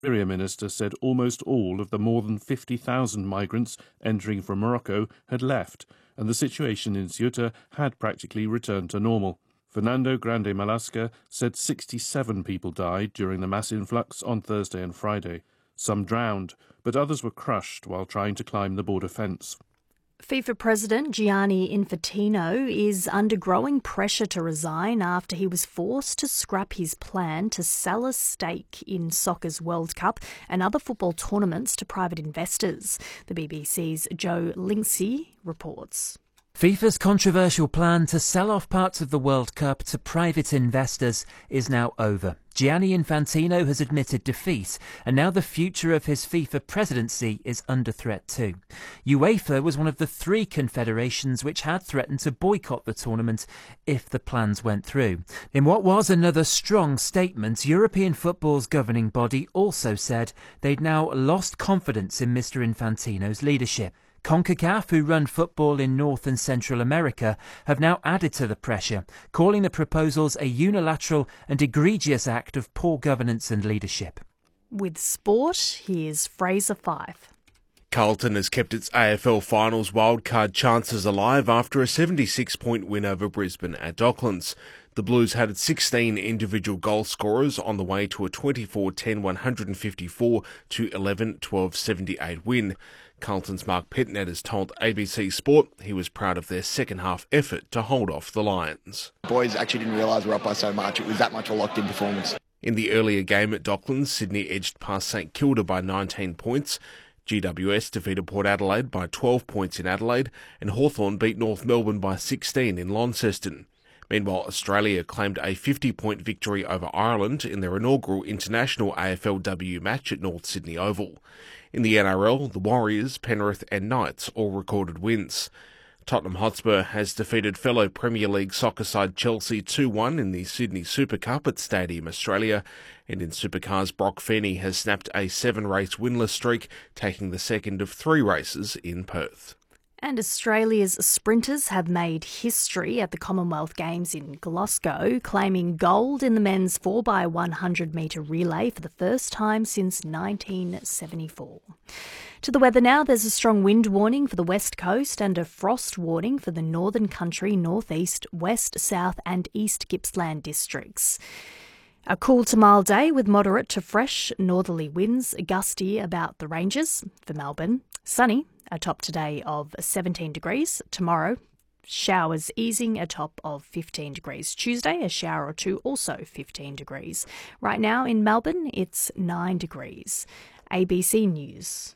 Interior Minister said almost all of the more than 50,000 migrants entering from Morocco had left, and the situation in Ceuta had practically returned to normal. Fernando Grande Malasca said 67 people died during the mass influx on Thursday and Friday. Some drowned, but others were crushed while trying to climb the border fence. FIFA President Gianni Infantino is under growing pressure to resign after he was forced to scrap his plan to sell a stake in soccer's World Cup and other football tournaments to private investors. The BBC's Joe Linksey reports. FIFA's controversial plan to sell off parts of the World Cup to private investors is now over. Gianni Infantino has admitted defeat, and now the future of his FIFA presidency is under threat too. UEFA was one of the 3 confederations which had threatened to boycott the tournament if the plans went through. In what was another strong statement, European football's governing body also said they'd now lost confidence in Mr. Infantino's leadership. CONCACAF, who run football in North and Central America, have now added to the pressure, calling the proposals a unilateral and egregious act of poor governance and leadership. With sport, here's Fraser Fyfe. Carlton has kept its AFL Finals wildcard chances alive after a 76-point win over Brisbane at Docklands. The Blues had 16 individual goal scorers on the way to a 24-10 154 to 11-12 78 win. Carlton's Mark Petnet has told ABC Sport he was proud of their second-half effort to hold off the Lions. Boys actually didn't realise we were up by so much. It was that much a locked-in performance. In the earlier game at Docklands, Sydney edged past St Kilda by 19 points. GWS defeated Port Adelaide by 12 points in Adelaide, and Hawthorn beat North Melbourne by 16 in Launceston. Meanwhile, Australia claimed a 50-point victory over Ireland in their inaugural international AFLW match at North Sydney Oval. In the NRL, the Warriors, Penrith and Knights all recorded wins. Tottenham Hotspur has defeated fellow Premier League soccer side Chelsea 2-1 in the Sydney Super Cup at Stadium Australia, and in Supercars, Brock Feeney has snapped a 7-race winless streak, taking the second of 3 races in Perth. And Australia's sprinters have made history at the Commonwealth Games in Glasgow, claiming gold in the men's 4x100 metre relay for the first time since 1974. To the weather now, there's a strong wind warning for the west coast and a frost warning for the northern country, northeast, west, south and east Gippsland districts. A cool to mild day with moderate to fresh northerly winds, gusty about the ranges. For Melbourne, sunny, a top today of 17 degrees. Tomorrow, showers easing, a top of 15 degrees. Tuesday, a shower or two, also 15 degrees. Right now in Melbourne, it's 9 degrees. ABC News.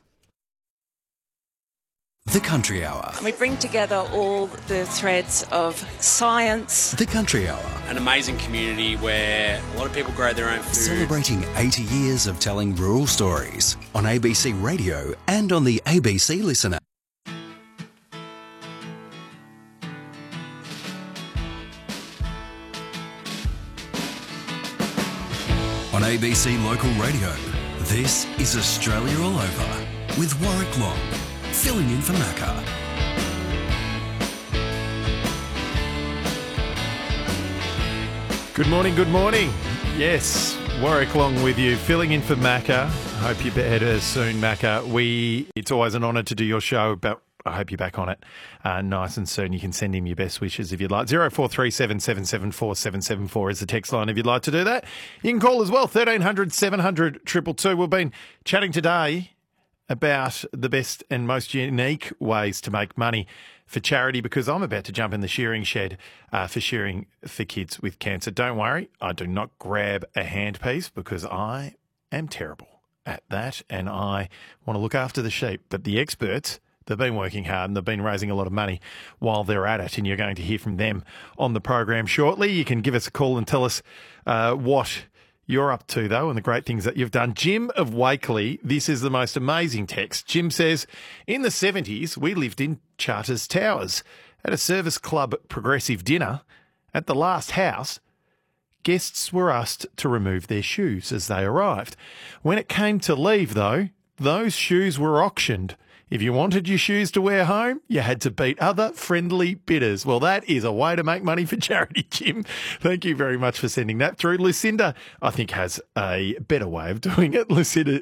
The Country Hour. We bring together all the threads of science. The Country Hour. An amazing community where a lot of people grow their own food. Celebrating 80 years of telling rural stories on ABC Radio and on the ABC Listener. On ABC Local Radio, this is Australia All Over with Warwick Long. Filling in for Macca. Good morning, good morning. Yes, Warwick Long with you, filling in for Macca. Hope you're better soon, Macca. It's always an honour to do your show, but I hope you're back on it nice and soon. You can send him your best wishes if you'd like. 0437 774 774 is the text line if you'd like to do that. You can call as well, 1300 700 222. We've been chatting today about the best and most unique ways to make money for charity, because I'm about to jump in the shearing shed for shearing for kids with cancer. Don't worry, I do not grab a handpiece because I am terrible at that and I want to look after the sheep. But the experts, they've been working hard and they've been raising a lot of money while they're at it, and you're going to hear from them on the program shortly. You can give us a call and tell us what you're up to, though, and the great things that you've done. Jim of Wakeley, this is the most amazing text. Jim says, in the 70s, we lived in Charters Towers. At a service club progressive dinner, at the last house, guests were asked to remove their shoes as they arrived. When it came to leave, though, those shoes were auctioned. If you wanted your shoes to wear home, you had to beat other friendly bidders. Well, that is a way to make money for charity, Jim. Thank you very much for sending that through. Lucinda, I think, has a better way of doing it. Lucinda